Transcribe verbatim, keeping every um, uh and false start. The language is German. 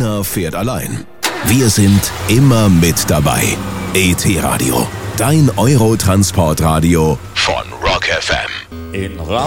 Keiner fährt allein. Wir sind immer mit dabei. E T Radio, dein Eurotransportradio von Rock F M. In Rahmen